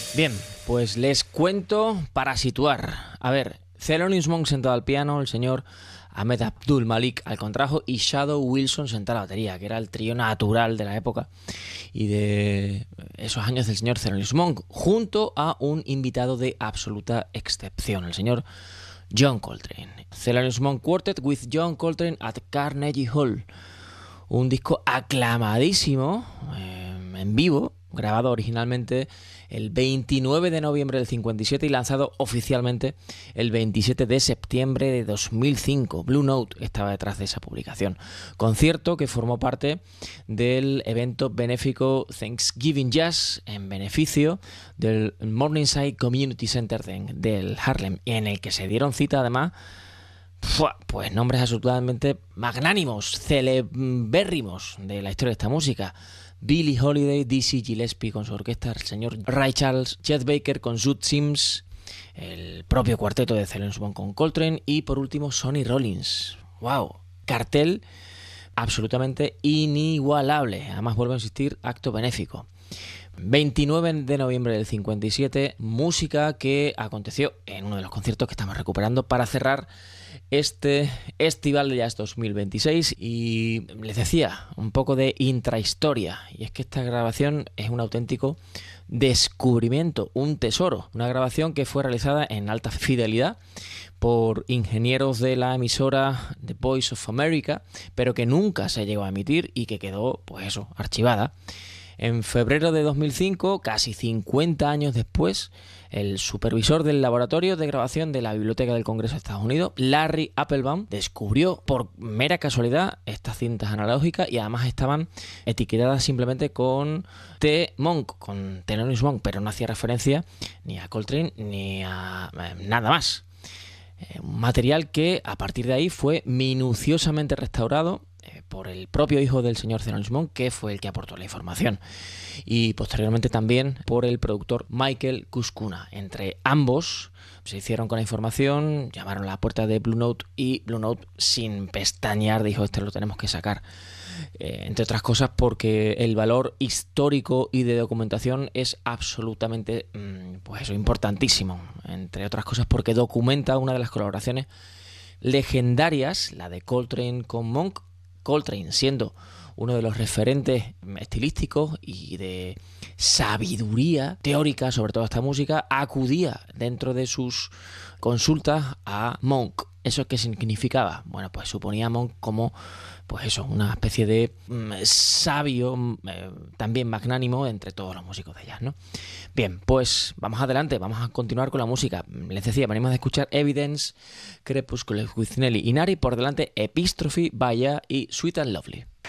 Bien, pues les cuento para situar. A ver, Thelonious Monk sentado al piano, el señor Ahmed Abdul Malik al contrabajo y Shadow Wilson sentado a la batería, que era el trío natural de la época y de esos años del señor Thelonious Monk, junto a un invitado de absoluta excepción, el señor John Coltrane. Thelonious Monk Quartet with John Coltrane at Carnegie Hall. Un disco aclamadísimo en vivo, grabado originalmente el 29 de noviembre del 57 y lanzado oficialmente el 27 de septiembre de 2005. Blue Note estaba detrás de esa publicación. Concierto que formó parte del evento benéfico Thanksgiving Jazz en beneficio del Morningside Community Center del Harlem, en el que se dieron cita además pues nombres absolutamente magnánimos, celebérrimos de la historia de esta música. Billie Holiday, Dizzy Gillespie con su orquesta, el señor Ray Charles, Chet Baker con Zoot Sims, el propio cuarteto de Thelonious Monk con Coltrane y por último Sonny Rollins. ¡Wow! Cartel absolutamente inigualable. Además, vuelvo a insistir, acto benéfico. 29 de noviembre del 57, música que aconteció en uno de los conciertos que estamos recuperando para cerrar este Estival de Jazz 2026. Y les decía, un poco de intrahistoria, y es que esta grabación es un auténtico descubrimiento, un tesoro, una grabación que fue realizada en alta fidelidad por ingenieros de la emisora The Voice of America, pero que nunca se llegó a emitir y que quedó, pues eso, archivada. En febrero de 2005, casi 50 años después, el supervisor del laboratorio de grabación de la Biblioteca del Congreso de Estados Unidos, Larry Applebaum, descubrió por mera casualidad estas cintas analógicas y además estaban etiquetadas simplemente con T. Monk, con Thelonious Monk, pero no hacía referencia ni a Coltrane ni a nada más. Un material que a partir de ahí fue minuciosamente restaurado por el propio hijo del señor Thelonious Monk, que fue el que aportó la información, y posteriormente también por el productor Michael Kuskuna. Entre ambos se hicieron con la información, llamaron a la puerta de Blue Note y Blue Note, sin pestañear, dijo: este lo tenemos que sacar. Entre otras cosas porque el valor histórico y de documentación es absolutamente pues eso, importantísimo. Entre otras cosas porque documenta una de las colaboraciones legendarias, la de Coltrane con Monk. Coltrane siendo uno de los referentes estilísticos y de sabiduría teórica sobre toda esta música, acudía dentro de sus consultas a Monk. ¿Eso qué significaba? Bueno, pues suponía a Monk como, pues eso, una especie de sabio, también magnánimo entre todos los músicos de jazz, ¿no? Bien, pues vamos adelante, vamos a continuar con la música. Les decía, venimos a escuchar Evidence, Crepuscular with Nelly Inari, por delante Epistrophe, Vaya y Sweet and Lovely.